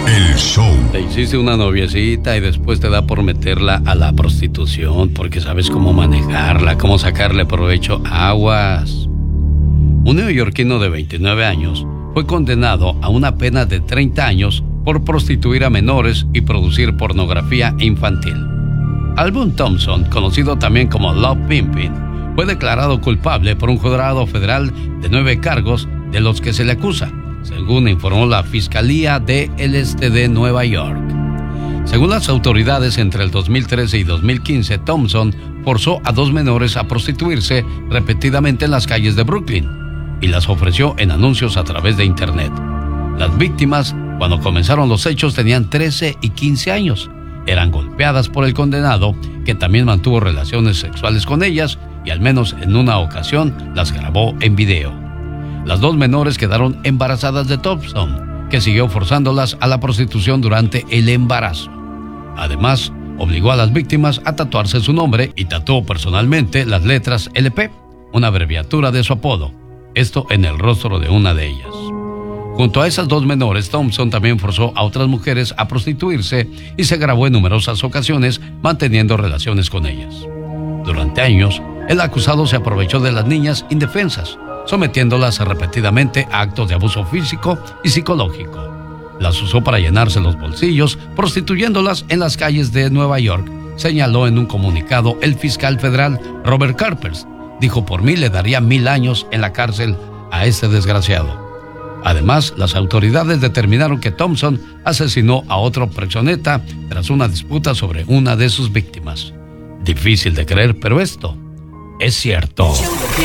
El show. Te hiciste una noviecita y después te da por meterla a la prostitución porque sabes cómo manejarla, cómo sacarle provecho. Aguas. Un neoyorquino de 29 años fue condenado a una pena de 30 años por prostituir a menores y producir pornografía infantil. Alvin Thompson, conocido también como Love Pimpin, fue declarado culpable por un jurado federal de 9 cargos de los que se le acusa, según informó la Fiscalía del Este de Nueva York. Según las autoridades, entre el 2013 y 2015, Thompson forzó a 2 menores a prostituirse repetidamente en las calles de Brooklyn y las ofreció en anuncios a través de Internet. Las víctimas, cuando comenzaron los hechos, tenían 13 y 15 años. Eran golpeadas por el condenado, que también mantuvo relaciones sexuales con ellas y al menos en una ocasión las grabó en video. Las 2 menores quedaron embarazadas de Thompson, que siguió forzándolas a la prostitución durante el embarazo. Además, obligó a las víctimas a tatuarse su nombre y tatuó personalmente las letras LP, una abreviatura de su apodo, esto en el rostro de una de ellas. Junto a esas 2 menores, Thompson también forzó a otras mujeres a prostituirse y se grabó en numerosas ocasiones manteniendo relaciones con ellas. Durante años, el acusado se aprovechó de las niñas indefensas, sometiéndolas repetidamente a actos de abuso físico y psicológico. Las usó para llenarse los bolsillos, prostituyéndolas en las calles de Nueva York, señaló en un comunicado el fiscal federal Robert Carpers. Dijo: por mí le daría 1000 años en la cárcel a este desgraciado. Además, las autoridades determinaron que Thompson asesinó a otro proxeneta tras una disputa sobre una de sus víctimas. Difícil de creer, pero esto es cierto.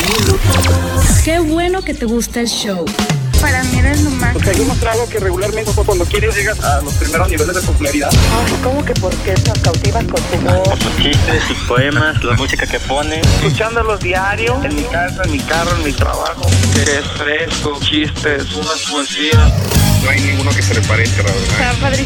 Qué bueno que te gusta el show. Para mí eres lo máximo. Porque hay demostrado que regularmente cuando quieres llegas a los primeros niveles de popularidad. Ay, ¿cómo que por qué nos cautivas con tu voz? Sus chistes, sus poemas, la música que pones. Escuchándolos diario, en mi casa, en mi carro, en mi trabajo. Es fresco, chistes, unas poesías. No hay ninguno que se le parezca, la verdad. Está padrísimo.